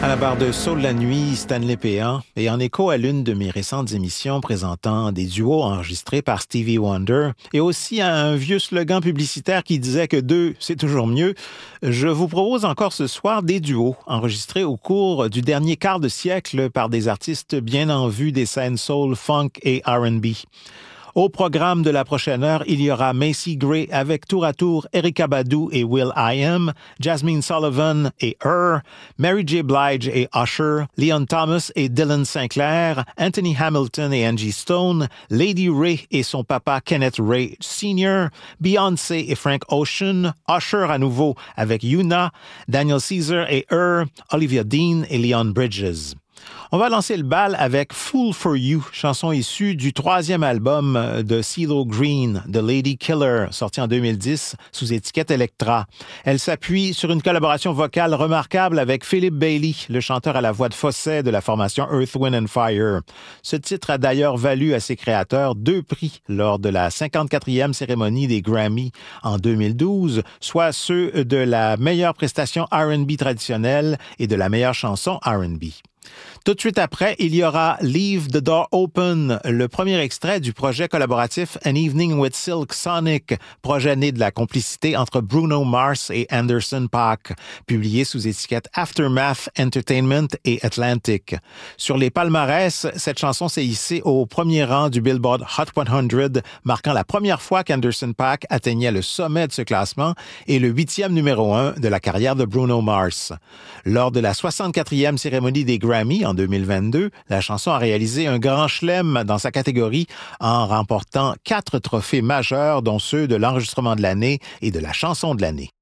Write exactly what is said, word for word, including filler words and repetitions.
À la barre de Saut de la nuit, Stanley Péan, et en écho à l'une de mes récentes émissions présentant des duos enregistrés par Stevie Wonder, et aussi à un vieux slogan publicitaire qui disait que deux, c'est toujours mieux, je vous propose encore ce soir des duos enregistrés au cours du dernier quart de siècle par des artistes bien en vue des scènes soul, funk et R and B. Au programme de la prochaine heure, il y aura Macy Gray avec tour à tour Erykah Badu et will.i.am, Jasmine Sullivan et Her, Mary J. Blige et Usher, Leon Thomas et Dylan Sinclair, Anthony Hamilton et Angie Stone, Lady Ray et son papa Kenneth Ray Senior, Beyoncé et Frank Ocean, Usher à nouveau avec Yuna, Daniel Caesar et Her, Olivia Dean et Leon Bridges. On va lancer le bal avec Fool for You, chanson issue du troisième album de CeeLo Green, The Lady Killer, sorti en deux mille dix sous étiquette Elektra. Elle s'appuie sur une collaboration vocale remarquable avec Philip Bailey, le chanteur à la voix de fausset de la formation Earth, Wind and Fire. Ce titre a d'ailleurs valu à ses créateurs deux prix lors de la cinquante-quatrième cérémonie des Grammy en deux mille douze, soit ceux de la meilleure prestation R and B traditionnelle et de la meilleure chanson R and B. Tout de suite après, il y aura Leave the Door Open, le premier extrait du projet collaboratif An Evening with Silk Sonic, projet né de la complicité entre Bruno Mars et Anderson .Paak, publié sous étiquette Aftermath Entertainment et Atlantic. Sur les palmarès, cette chanson s'est hissée au premier rang du Billboard Hot cent, marquant la première fois qu'Anderson .Paak atteignait le sommet de ce classement et le huitième numéro un de la carrière de Bruno Mars. Lors de la soixante-quatrième cérémonie des Grammy en deux mille vingt-deux, la chanson a réalisé un grand chelem dans sa catégorie en remportant quatre trophées majeurs, dont ceux de l'enregistrement de l'année et de la chanson de l'année.